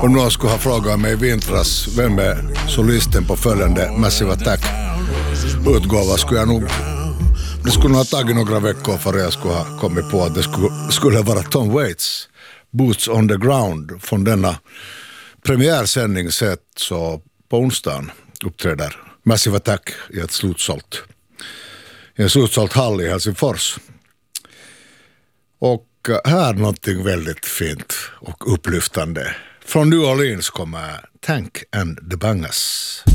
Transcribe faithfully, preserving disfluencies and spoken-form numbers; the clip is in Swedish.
Och någon skulle ha frågat mig i vintras vem är solisten på följande Massive Attack-utgåva, skulle jag nog... Det skulle nog ha tagit några veckor för jag skulle ha kommit på att det skulle, skulle vara Tom Waits, Boots on the Ground, från denna premiärsändning sett så på onsdagen uppträder Massive Attack i ett slutsålt, i en slutsålt hall i Helsingfors. Och här någonting väldigt fint och upplyftande. Från New Orleans kommer Tank and the Bangas.